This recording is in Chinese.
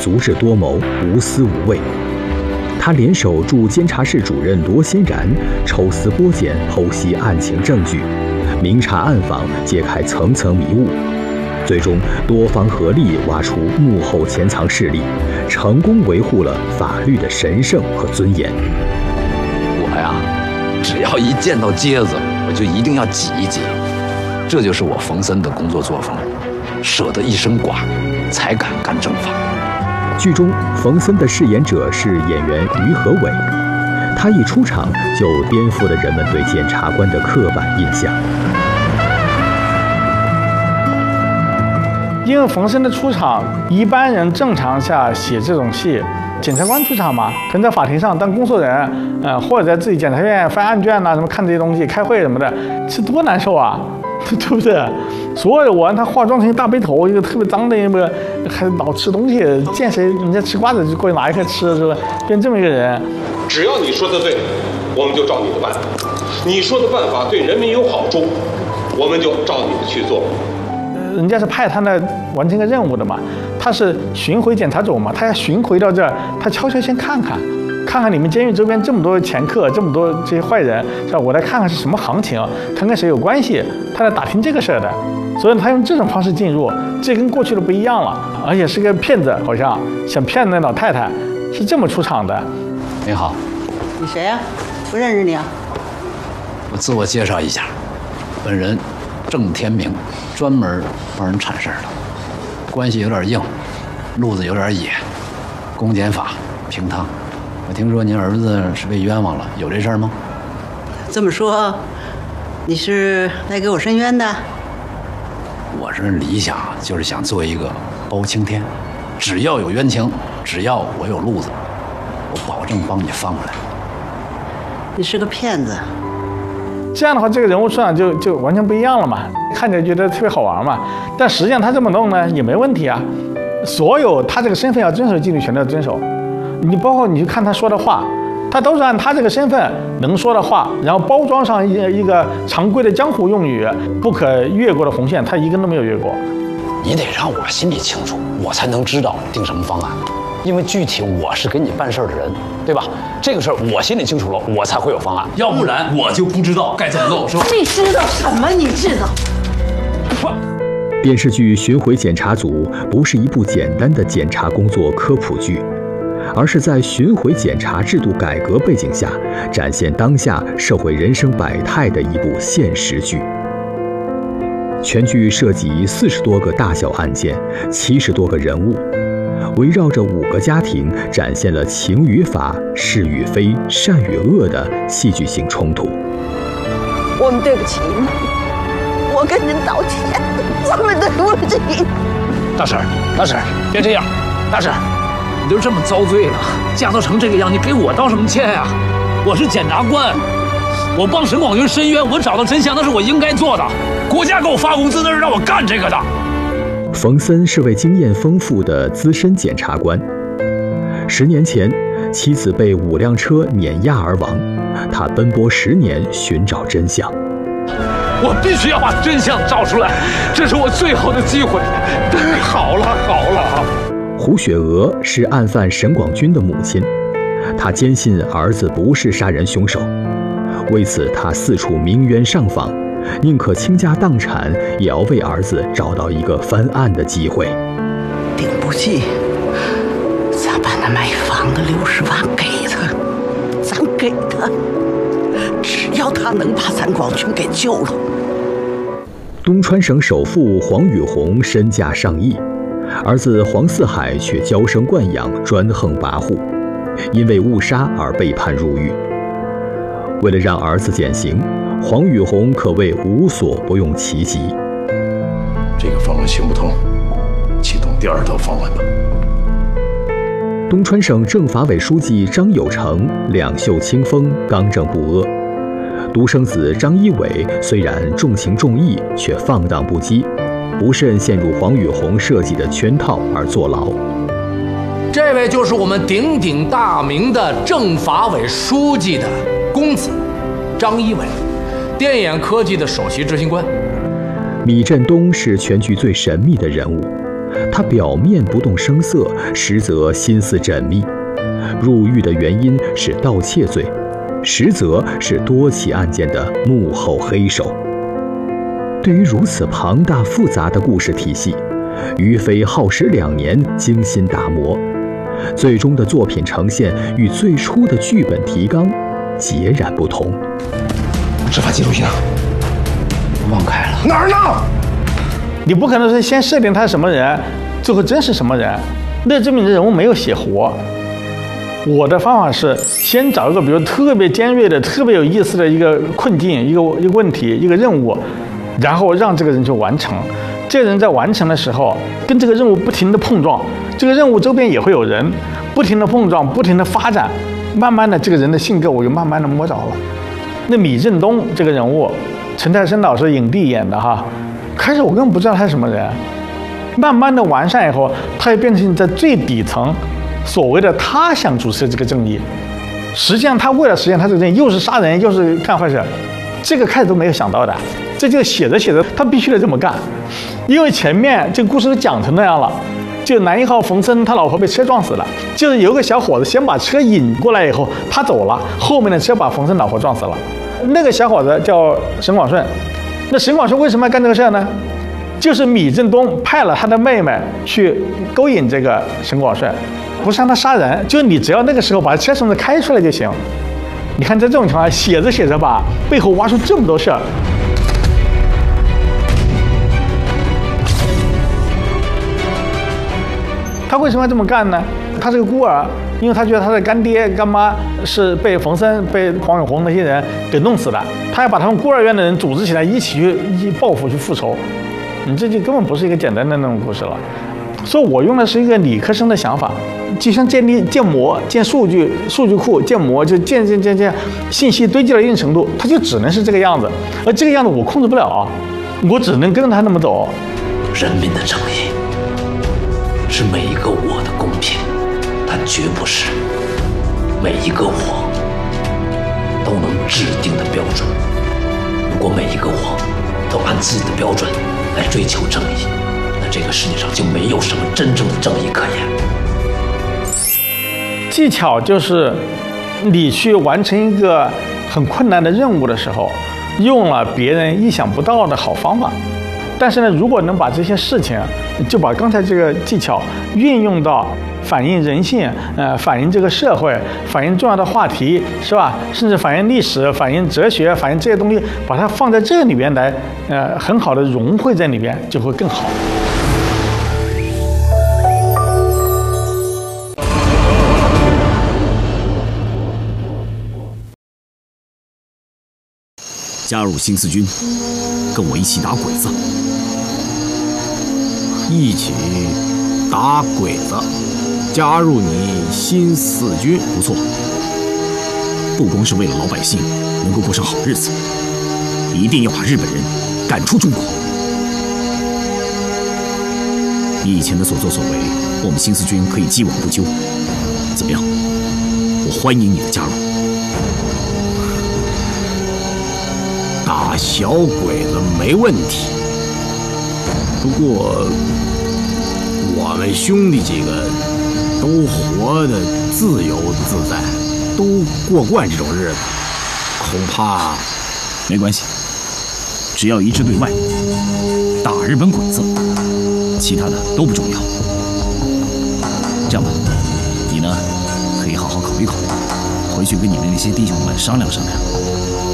足智多谋，无私无畏。他联手助监察室主任罗欣然抽丝剥茧，剖析案情证据，明察暗访，揭开层层迷雾。最终，多方合力挖出幕后潜藏势力，成功维护了法律的神圣和尊严。 我呀，只要一见到疖子，我就一定要挤一挤，这就是我冯森的工作作风，舍得一身剐，才敢干正法。 剧中，冯森的饰演者是演员于和伟，他一出场就颠覆了人们对检察官的刻板印象。 因为冯森的出场，一般人正常下写这种戏，检察官出场嘛，可能在法庭上当公诉人，或者在自己检察院翻案卷呐，什么看这些东西、开会什么的，这多难受啊，对不对？所有的我让他化妆成一个大背头，一个特别脏的一个，还老吃东西，见谁人家吃瓜子就过去拿一颗吃，是吧？变这么一个人。 只要你说的对，我们就照你的办；你说的办法对人民有好处，我们就照你的去做。 人家是派他来完成个任务的嘛，他是巡回检察组嘛，他要巡回到这儿，他悄悄先看看你们监狱周边这么多前客，这么多这些坏人，是吧？我来看看是什么行情，看看谁有关系，他来打听这个事儿的。所以他用这种方式进入，这跟过去的不一样了，而且是个骗子，好像想骗那老太太，是这么出场的。 你好， 你谁呀？不认识你啊？ 我自我介绍一下，本人郑天明，专门帮人铲事儿的，关系有点硬，路子有点野，公检法平汤。我听说您儿子是被冤枉了，有这事儿吗？ 这么说，你是来给我申冤的？ 我这理想就是想做一个包青天，只要有冤情，只要我有路子，我保证帮你翻过来。 你是个骗子。 这样的话，这个人物出场就完全不一样了嘛，看起来觉得特别好玩嘛。但实际上他这么弄呢也没问题啊，所有他这个身份要遵守纪律全都要遵守。你包括你去看他说的话，他都是按他这个身份能说的话，然后包装上一个常规的江湖用语，不可越过的红线，他一根都没有越过。 你得让我心里清楚，我才能知道定什么方案。因为具体我是给你办事儿的人，对吧？这个事儿我心里清楚了，我才会有方案，要不然我就不知道该怎么弄，是吧？ 你知道什么？你知道？ 电视剧《巡回检察组》不是一部简单的检察工作科普剧，而是在巡回检察制度改革背景下，展现当下社会人生百态的一部现实剧。全剧涉及40多个大小案件，70多个人物。围绕着5个家庭，展现了情与法、是与非、善与恶的戏剧性冲突。 我们对不起你，我跟您道歉，我们对不起你。 大婶，别这样，大婶，你都这么遭罪了，嫁都成这个样，你给我道什么歉呀？我是检察官，我帮沈广云申冤，我找到真相，那是我应该做的。国家给我发工资，那是让我干这个的。 冯森是位经验丰富的资深检察官。10年前，妻子被5辆车碾压而亡，他奔波10年寻找真相。 我必须要把真相找出来，这是我最后的机会。好了。 胡雪娥是案犯沈广军的母亲，她坚信儿子不是杀人凶手，为此她四处鸣冤上访。宁可倾家荡产，也要为儿子找到一个翻案的机会。 顶不济，咱把那买房的60万给他，咱给他，只要他能把咱广军给救了。 东川省首富黄宇红身价上亿，儿子黄四海却娇生惯养，专横跋扈，因为误杀而被判入狱。为了让儿子减刑，黄宇红可谓无所不用其极。 这个方案行不通，启动第2套方案吧。 东川省政法委书记张有成两袖清风，刚正不阿。独生子张一伟虽然重情重义，却放荡不羁，不慎陷入黄宇红设计的圈套而坐牢。 这位就是我们鼎鼎大名的政法委书记的公子张一伟，电眼科技的首席执行官。 米振东是全剧最神秘的人物，他他表面不动声色，实则心思缜密。入狱的原因是盗窃罪，实则是多起案件的幕后黑手。对于如此庞大复杂的故事体系，于飞耗时2年精心打磨，最终的作品呈现与最初的剧本提纲截然不同。 执法记录仪呢？ 忘开了。 哪儿呢？ 你不可能是先设定他是什么人，最后真是什么人，那证明人物没有写活。我的方法是先找一个比如特别尖锐的、特别有意思的一个困境、一个问题、一个任务，然后让这个人去完成。这个人在完成的时候，跟这个任务不停的碰撞，这个任务周边也会有人不停的碰撞、不停的发展，慢慢的这个人的性格我就慢慢的摸着了。那米振东这个人物，陈泰生老师影帝演的哈，开始我根本不知道他是什么人，慢慢的完善以后，他也变成在最底层，所谓的他想主持这个正义，实际上他为了实现他这个正义，又是杀人又是干坏事，这个开始都没有想到的，这就写着写着他必须得这么干，因为前面这个故事都讲成那样了。就男1号冯森他老婆被车撞死了，就是有个小伙子先把车引过来以后，他走了，后面的车把冯森老婆撞死了。那个小伙子叫沈广顺，那沈广顺为什么要干这个事呢？就是米振东派了他的妹妹去勾引这个沈广顺，不是让他杀人，就是你只要那个时候把车绳子开出来就行。你看在这种情况下写着写着吧，背后挖出这么多事儿。他为什么要这么干呢？他是个孤儿，因为他觉得他的干爹干妈是被冯森、被黄永红那些人给弄死的，他要把他们孤儿院的人组织起来，一起去报复、去复仇。你这就根本不是一个简单的那种故事了。所以我用的是一个理科生的想法，就像建模、建数据库、建模，就建信息堆积到一定程度，它就只能是这个样子，而这个样子我控制不了，我只能跟着他那么走。 人民的正义是每一个我的公平，它绝不是每一个我都能制定的标准。如果每一个我都按自己的标准来追求正义，那这个世界上就没有什么真正的正义可言。 技巧就是你去完成一个很困难的任务的时候，用了别人意想不到的好方法。但是呢，如果能把这些事情，就把刚才这个技巧运用到反映人性，反映这个社会，反映重要的话题，是吧？甚至反映历史、反映哲学、反映这些东西，把它放在这里边来，很好的融汇在里边，就会更好。 加入新四军，跟我一起打鬼子。 一起打鬼子，加入你新四军， 不错。不光是为了老百姓能够过上好日子，一定要把日本人赶出中国。你以前的所作所为，我们新四军可以既往不咎。怎么样？我欢迎你的加入。 打小鬼子没问题，不过我们兄弟几个都活得自由自在，都过惯这种日子，恐怕没关系，只要一致对外，打日本鬼子，其他的都不重要。这样吧，你呢可以好好考虑考虑，回去跟你的那些弟兄们商量商量。